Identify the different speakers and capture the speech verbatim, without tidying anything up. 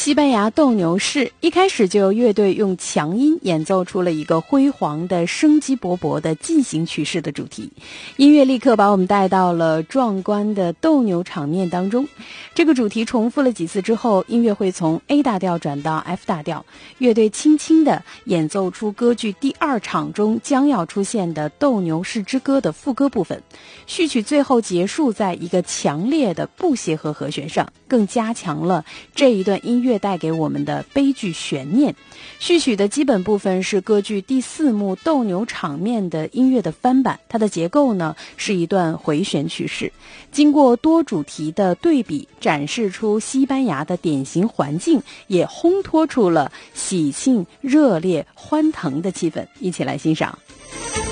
Speaker 1: 西班牙斗牛士一开始就有乐队用强音演奏出了一个辉煌的生机勃勃的进行曲式的主题，音乐立刻把我们带到了壮观的斗牛场面当中。这个主题重复了几次之后，音乐会从 A 大调转到 F 大调，乐队轻轻地演奏出歌剧第二场中将要出现的斗牛士之歌的副歌部分，序曲最后结束在一个强烈的不协和和弦上，更加强了这一段音乐带给我们的悲剧悬念。序曲的基本部分是歌剧第四幕斗牛场面的音乐的翻版，它的结构呢是一段回旋曲式，经过多主题的对比，展示出西班牙的典型环境，也烘托出了喜庆、热烈、欢腾的气氛。一起来欣赏。